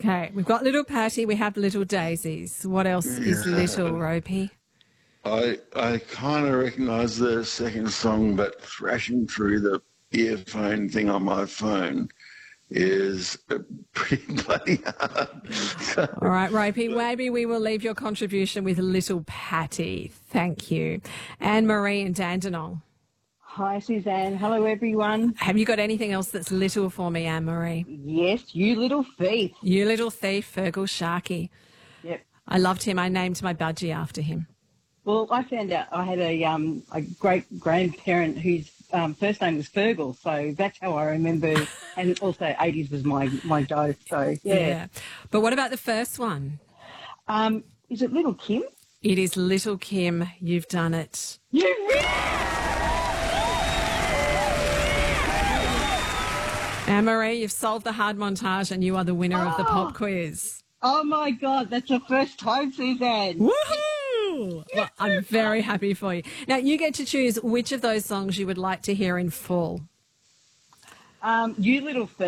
Okay, we've got Little Patty, we have Little Daisies. What else is Little, Ropey? I kind of recognise the second song, but thrashing through the earphone thing on my phone is pretty bloody hard. So, All right, Ropey, maybe we will leave your contribution with Little Patty. Thank you. Anne-Marie and Dandenong. Hi, Suzanne. Hello, everyone. Have you got anything else that's little for me, Anne-Marie? Yes, you little thief. You little thief, Fergal Sharkey. Yep. I loved him. I named my budgie after him. Well, I found out I had a great-grandparent whose first name was Fergal, so that's how I remember. And also 80s was my go, so yeah. But what about the first one? Is it Little Kim? It is Little Kim. You've done it. You win! Anne-Marie, you've solved the hard montage and you are the winner of the pop quiz. Oh, my God, that's the first time, Suzanne. Woohoo! Well, I'm very happy for you. Now, you get to choose which of those songs you would like to hear in full. You little thief.